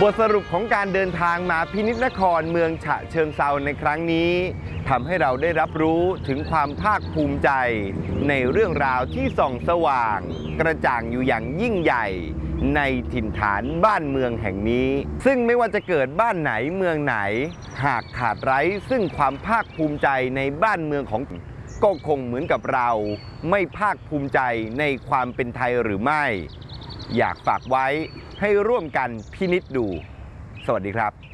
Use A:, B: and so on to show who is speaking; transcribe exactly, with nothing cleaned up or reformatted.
A: บทสรุปของการเดินทางมาพินิจนครเมืองฉะเชิงเทราในครั้งนี้ทำให้เราได้รับรู้ถึงความภาคภูมิใจในเรื่องราวที่ส่องสว่างกระจ่างอยู่อย่างยิ่งใหญ่ในถิ่นฐานบ้านเมืองแห่งนี้ซึ่งไม่ว่าจะเกิดบ้านไหนเมืองไหนหากขาดไร้ซึ่งความภาคภูมิใจในบ้านเมืองของก็คงเหมือนกับเราไม่ภาคภูมิใจในความเป็นไทยหรือไม่อยากฝากไว้ให้ร่วมกันพินิจดูสวัสดีครับ